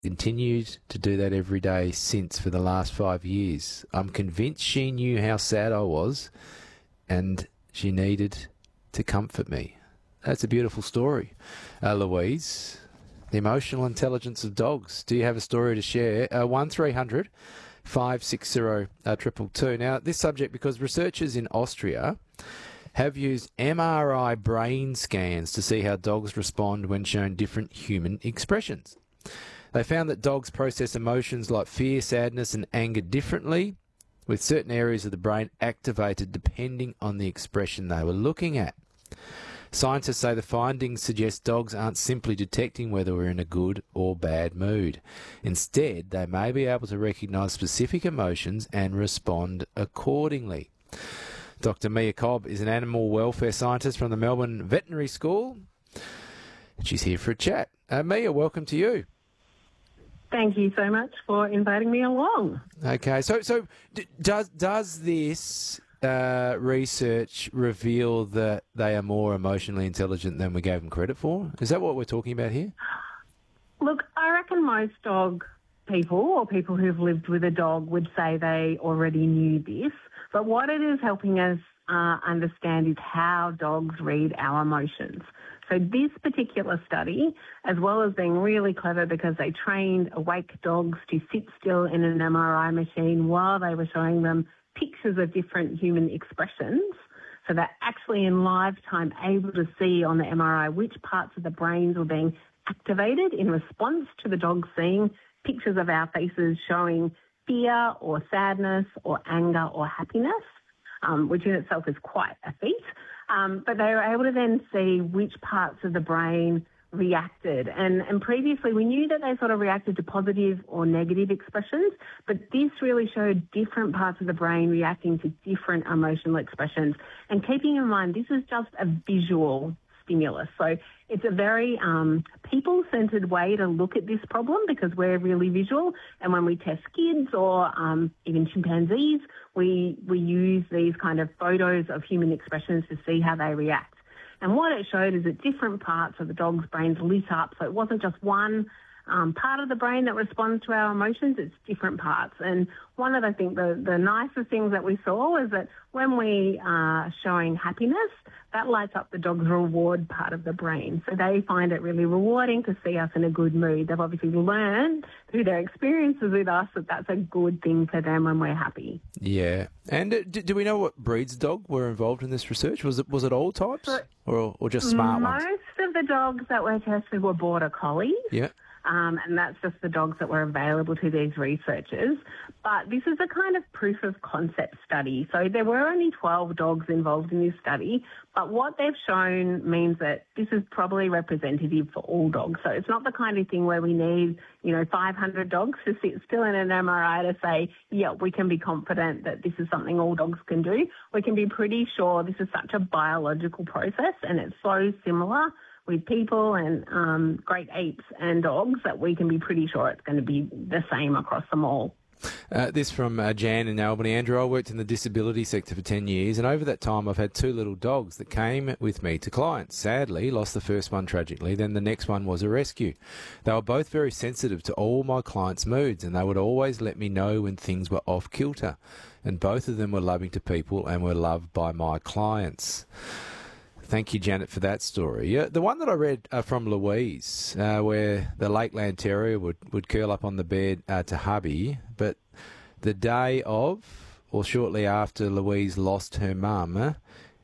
Continued to do that every day since for the last 5 years. I'm convinced she knew how sad I was and she needed to comfort me. That's a beautiful story. Louise, the emotional intelligence of dogs. Do you have a story to share? 1300 560 222. Now, this subject, because researchers in Austria have used MRI brain scans to see how dogs respond when shown different human expressions. They found that dogs process emotions like fear, sadness and anger differently, with certain areas of the brain activated depending on the expression they were looking at. Scientists say the findings suggest dogs aren't simply detecting whether we're in a good or bad mood. Instead, they may be able to recognise specific emotions and respond accordingly. Dr. Mia Cobb is an animal welfare scientist from the Melbourne Veterinary School. She's here for a chat. Mia, welcome to you. Thank you so much for inviting me along. Okay, so does this research reveal that they are more emotionally intelligent than we gave them credit for? Is that what we're talking about here? Look, I reckon most dog people or people who've lived with a dog would say they already knew this. But what it is helping us understand is how dogs read our emotions. So this particular study, as well as being really clever because they trained awake dogs to sit still in an MRI machine while they were showing them pictures of different human expressions, so they're actually in live time able to see on the MRI which parts of the brains were being activated in response to the dog seeing pictures of our faces showing fear or sadness or anger or happiness, which in itself is quite a feat. But they were able to then see which parts of the brain reacted. And previously we knew that they sort of reacted to positive or negative expressions, but this really showed different parts of the brain reacting to different emotional expressions. And keeping in mind, this is just a visual stimulus. So it's a very people-centred way to look at this problem because we're really visual. And when we test kids or even chimpanzees, we use these kind of photos of human expressions to see how they react. And what it showed is that different parts of the dog's brains lit up. So it wasn't just one part of the brain that responds to our emotions, it's different parts. And one of, I think, the nicest things that we saw was that when we are showing happiness, that lights up the dog's reward part of the brain. So they find it really rewarding to see us in a good mood. They've obviously learned through their experiences with us that that's a good thing for them when we're happy. Yeah. And do we know what breeds of dog were involved in this research? Was it all types or just smart ones? Most of the dogs that were tested were Border Collies. Yeah. And that's just the dogs that were available to these researchers. But this is a kind of proof of concept study. So there were only 12 dogs involved in this study, but what they've shown means that this is probably representative for all dogs. So it's not the kind of thing where we need, 500 dogs to sit still in an MRI to say, yeah, we can be confident that this is something all dogs can do. We can be pretty sure this is such a biological process and it's so similar with people and great apes and dogs that we can be pretty sure it's going to be the same across them all. This from Jan in Albany. Andrew, I worked in the disability sector for 10 years, and over that time I've had 2 little dogs that came with me to clients. Sadly, lost the first one tragically, then the next one was a rescue. They were both very sensitive to all my clients' moods, and they would always let me know when things were off kilter. And both of them were loving to people and were loved by my clients. Thank you, Janet, for that story. The one that I read from Louise, where the Lakeland Terrier would curl up on the bed to hubby, but the day of, or shortly after Louise lost her mum,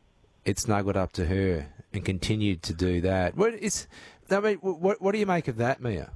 it snuggled up to her and continued to do that. What do you make of that, Mia?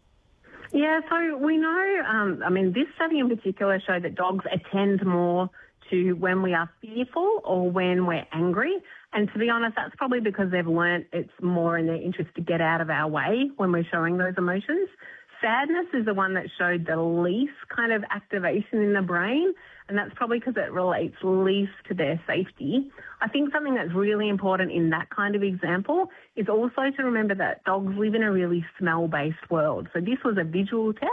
Yeah, so we know, this study in particular showed that dogs attend more to when we are fearful or when we're angry. And to be honest, that's probably because they've learnt it's more in their interest to get out of our way when we're showing those emotions. Sadness is the one that showed the least kind of activation in the brain, and that's probably because it relates least to their safety. I think something that's really important in that kind of example is also to remember that dogs live in a really smell-based world. So this was a visual test.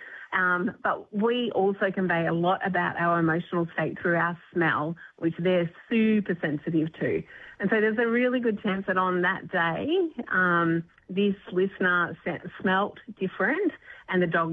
But we also convey a lot about our emotional state through our smell, which they're super sensitive to. And so there's a really good chance that on that day, this listener smelt different and the dog